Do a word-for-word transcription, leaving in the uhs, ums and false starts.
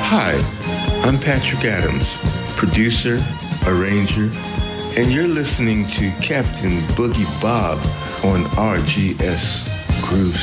Hi, I'm Patrick Adams, producer, arranger, and you're listening to Captain Boogie Bob on R G S Groove